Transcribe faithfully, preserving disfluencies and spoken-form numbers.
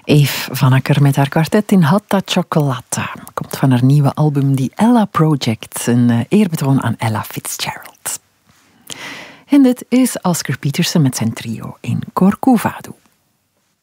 Eve van Akker met haar kwartet in Hatta Chocolata. Komt van haar nieuwe album The Ella Project. Een eerbetoon aan Ella Fitzgerald. En dit is Oscar Peterson met zijn trio in Corcovado.